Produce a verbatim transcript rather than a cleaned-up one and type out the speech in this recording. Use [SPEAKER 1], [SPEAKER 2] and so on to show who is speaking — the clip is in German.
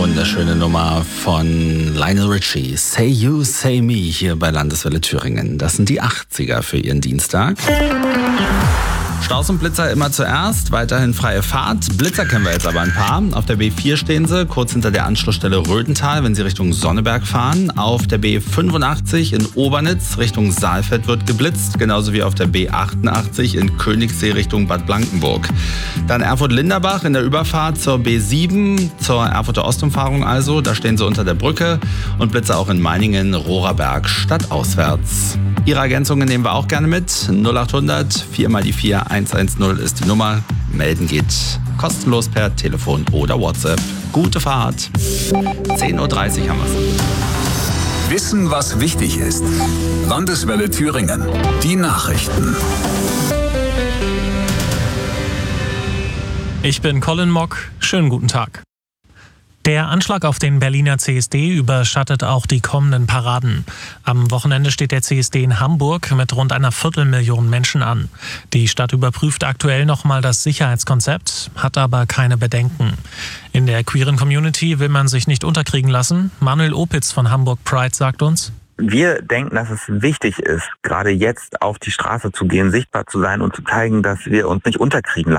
[SPEAKER 1] wunderschöne Nummer von Lionel Richie. Say You, Say Me hier bei Landeswelle Thüringen. Das sind die achtziger für Ihren Dienstag. Staus und Blitzer immer zuerst, weiterhin freie Fahrt. Blitzer kennen wir jetzt aber ein paar. Auf der B vier stehen sie, kurz hinter der Anschlussstelle Röthental, wenn Sie Richtung Sonneberg fahren. Auf der B fünfundachtzig in Obernitz Richtung Saalfeld wird geblitzt, genauso wie auf der B achtundachtzig in Königssee Richtung Bad Blankenburg. Dann Erfurt-Linderbach in der Überfahrt zur B sieben, zur Erfurter Ostumfahrung also. Da stehen sie unter der Brücke und Blitzer auch in Meiningen, Rohraberg stadtauswärts. Ihre Ergänzungen nehmen wir auch gerne mit. null achthundert vier mal die vier eins eins null ist die Nummer. Melden geht kostenlos per Telefon oder WhatsApp. Gute Fahrt. zehn Uhr dreißig haben wir es.
[SPEAKER 2] Wissen, was wichtig ist. Landeswelle Thüringen. Die Nachrichten.
[SPEAKER 3] Ich bin Colin Mock. Schönen guten Tag. Der Anschlag auf den Berliner C S D überschattet auch die kommenden Paraden. Am Wochenende steht der C S D in Hamburg mit rund einer Viertelmillion Menschen an. Die Stadt überprüft aktuell nochmal das Sicherheitskonzept, hat aber keine Bedenken. In der queeren Community will man sich nicht unterkriegen lassen. Manuel Opitz von Hamburg Pride sagt uns:
[SPEAKER 4] Wir denken, dass es wichtig ist, gerade jetzt auf die Straße zu gehen, sichtbar zu sein und zu zeigen, dass wir uns nicht unterkriegen lassen.